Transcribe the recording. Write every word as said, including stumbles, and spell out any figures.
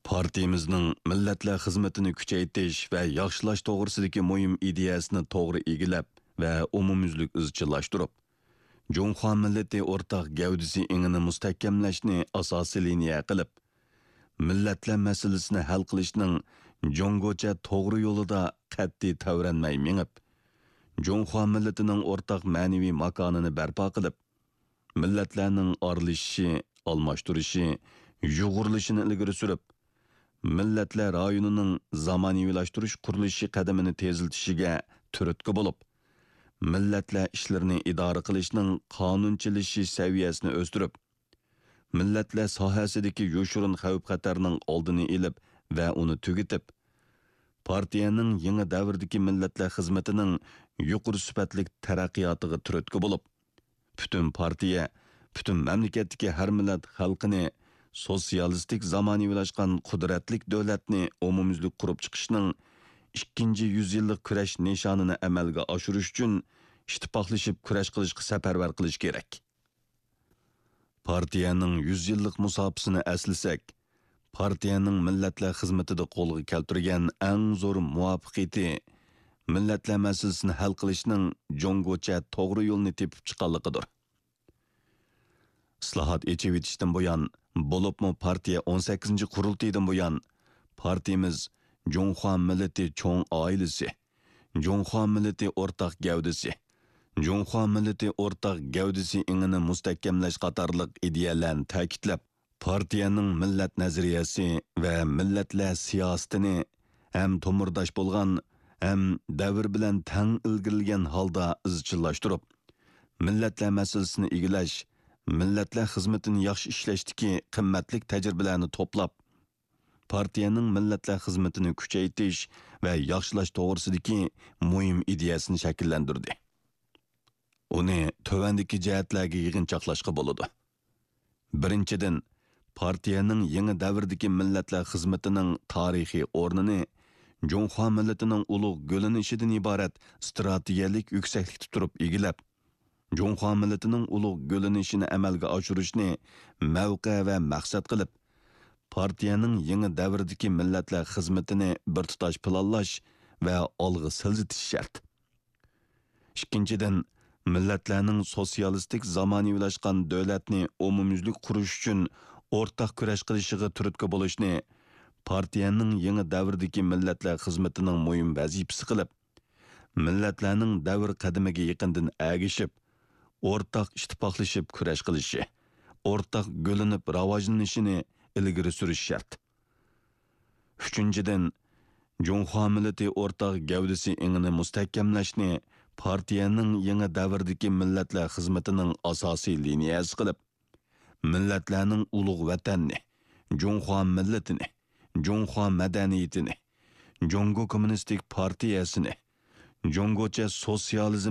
Partiyamizning millatlar xizmatini kuchaytirish va yaxshilash to'g'risidagi muhim ideyasini to'g'ri egilab va umumyuzlik izchillashtirib, Junxo millati o'rtaq gavdisi ingini mustahkamlashni asosiy liniya qilib, millatlar masalasini hal qilishning jongocha to'g'ri yo'lida qat'iy tavranmay mengib, Junxo millatining o'rtaq ma'naviy makonini barpo qilib, millatlarning orlishishi, almashtirishi, yug'urilishini ilgari surib, millatlar rayonining zamoniylashtirish qurilishi qadamini teziltishiga turtki bo'lib, millatlar ishlarini idora qilishning qonunchilishi saviyasini o'stirib, millatlar sohasidagi yoshirin xavf-xatarning oldini olib va uni tugitib, partiyaning yangi davrdagi millatlar xizmatining yuqori sifatli taraqqiyotiga turtki bo'lib, butun partiya, butun mamlakatdagi har millat xalqini sotsialistik zamoniylashgan qudratlik davlatni umumyuzlik qurib chiqishning ikkinchi yüzyillik kurash nishonini amalga oshirish uchun ittifoqlashib kurash qilishga safarbar qilish kerak. Partiyaning yüz yillik musofasini aslasak, partiyaning millatlar xizmatida qo'lga keltirgan eng zo'r muvaffaqiyati millatlar masalasini hal qilishning jongocha to'g'ri yo'lni tepib chiqqanligidir. Islohot echivitishdan buyon, bo'libmi partiya o'n sakkizinchi qurultaydan buyon, partiyamiz Junxo millati cho'ng oilasi, Junxo millati o'rtaq gavdasi, Junxo millati o'rtaq gavdasi ingini mustahkamlash qatorliq ideyalarni ta'kidlab, partiyaning millat nazariyasi va millatlar siyosatini ham to'mirdosh bo'lgan, ham davr bilan tang ilgirilgan holda izchillashtirib, millatlar masalasini egilash, millatlar xizmatini yaxshi ishlashdagi qimmatli tajribalarni to'plab, partiyaning millatlar xizmatini kuchaytirish va yaxshilash to'g'risidagi muhim ideyasini shakllantirdi. Uni tövandagi jihatlarga yig'inchoqlashga bo'ladi. Birinchidan, partiyaning yangi davrdagi millatlar xizmatining tarixiy o'rnini Junxo millatining ulug' go'linishidan iborat strategiyalik yuksaklikda turib egilab, Junxo millatining ulug' go'linishini amalga oshirishni mavqe va maqsad qilib, partiyaning yangi davrdagi millatlar xizmatini bir tutash planlash va olg'a siljitish shart. Ikkinchidan, millatlarning sotsialistik zamoniylashgan davlatni umumyuzlik qurish uchun o'rtaq kurash qilishiga turtki bo'lishni partiyaning yangi davrdagi millatlar xizmatining muhim vazifasi qilib, millatlarning davr qadimiga yaqindan agishib, o'rtaq ittifoqlashib kurash qilishi, o'rtaq go'linib rivojlanishini ilgari surish shart. Uchinchidan, Junxo millati o'rtaq gavdasi ingini mustahkamlashni partiyaning yangi davrdagi millatlar xizmatining asosiy liniyasi qilib, millatlarning ulug' vatanni, Junxo millatini, Junxo madaniyatini, Jungo kommunistik partiyasini, Jungocha sotsializm